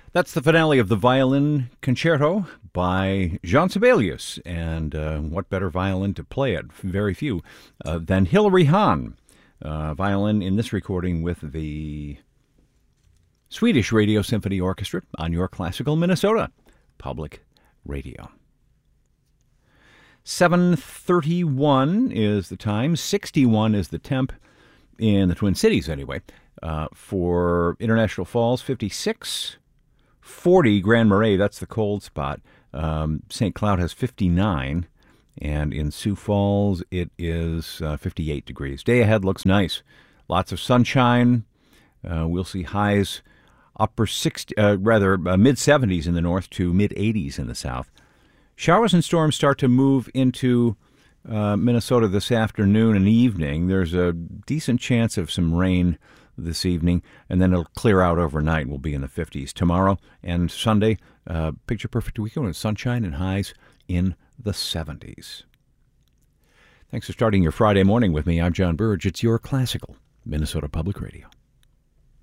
That's the finale of the Violin Concerto by Jean Sibelius. And what better violin to play it? Very few. Than Hilary Hahn. Violin in this recording with the Swedish Radio Symphony Orchestra on your classical Minnesota Public Radio. 7:31 is the time. 61 is the temp in the Twin Cities anyway. For International Falls, 56. 40 Grand Marais, that's the cold spot. St. Cloud has 59. And in Sioux Falls, it is 58 degrees. Day ahead looks nice. Lots of sunshine. We'll see highs mid-70s in the north to mid-80s in the south. Showers and storms start to move into Minnesota this afternoon and evening. There's a decent chance of some rain this evening, and then it'll clear out overnight. We'll be in the 50s tomorrow and Sunday. Picture perfect weekend with sunshine and highs in the 70s. Thanks for starting your Friday morning with me. I'm John Burge. It's your classical Minnesota Public Radio.